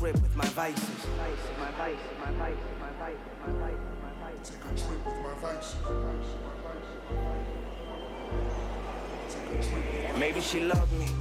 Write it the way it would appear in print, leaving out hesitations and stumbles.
trip with my vices. Take a trip with my vices. Maybe she loved me,